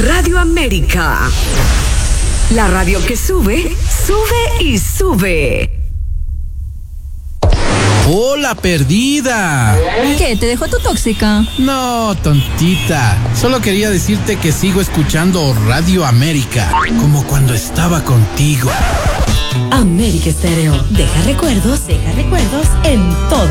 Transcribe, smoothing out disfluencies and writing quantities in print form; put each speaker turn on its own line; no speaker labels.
Radio América. La radio que sube, sube y sube.
¡Hola, perdida!
¿Qué? ¿Te dejó tu tóxica?
No, tontita. Solo quería decirte que sigo escuchando Radio América, como cuando estaba contigo.
América Estéreo. Deja recuerdos en todo